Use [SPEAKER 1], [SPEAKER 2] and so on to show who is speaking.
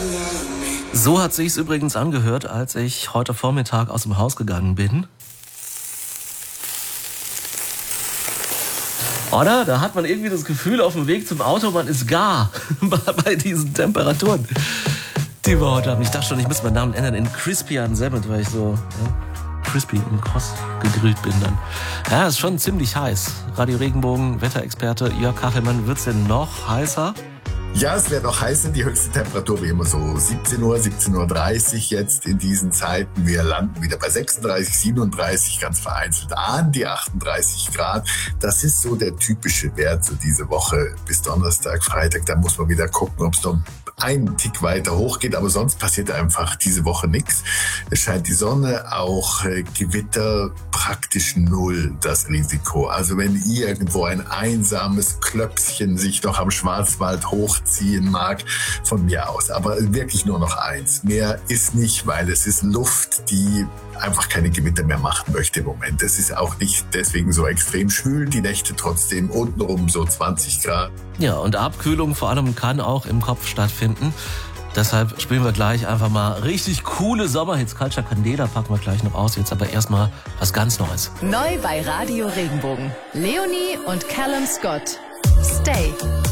[SPEAKER 1] So hat sich's übrigens angehört, als ich heute Vormittag aus dem Haus gegangen bin. Oder? Da hat man irgendwie das Gefühl, auf dem Weg zum Auto, man ist gar bei diesen Temperaturen, die wir heute haben. Ich dachte schon, ich müsste meinen Namen ändern in Crispy Unsemmet, weil ich so crispy und kross gegrillt bin dann. Ja, ist schon ziemlich heiß. Radio Regenbogen, Wetterexperte Jörg Kachelmann, wird's denn noch heißer?
[SPEAKER 2] Ja, es wird noch heiß. Die höchste Temperatur wie immer so 17 Uhr, 17.30 Uhr jetzt in diesen Zeiten. Wir landen wieder bei 36, 37, ganz vereinzelt an die 38 Grad. Das ist so der typische Wert so diese Woche bis Donnerstag, Freitag. Da muss man wieder gucken, ob es noch einen Tick weiter hochgeht, aber sonst passiert einfach diese Woche nichts. Es scheint die Sonne, auch Gewitter praktisch null das Risiko. Also wenn irgendwo ein einsames Klöpschen sich noch am Schwarzwald hochziehen mag, von mir aus. Aber wirklich nur noch eins. Mehr ist nicht, weil es ist Luft, die einfach keine Gewitter mehr machen möchte im Moment. Es ist auch nicht deswegen so extrem schwül, die Nächte trotzdem untenrum so 20 Grad.
[SPEAKER 1] Ja, und Abkühlung vor allem kann auch im Kopf stattfinden. Deshalb spielen wir gleich einfach mal richtig coole Sommerhits. Culture Candela packen wir gleich noch aus. Jetzt aber erstmal was ganz Neues.
[SPEAKER 3] Neu bei Radio Regenbogen. Leonie und Callum Scott. Stay.